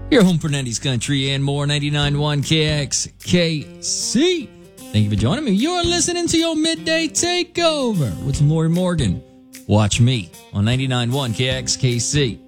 Your home for 90s country and more. 99.1 KXKC. Thank you for joining me. You're listening to your Midday Takeover with Lori Morgan. Watch me on 99.1 KXKC.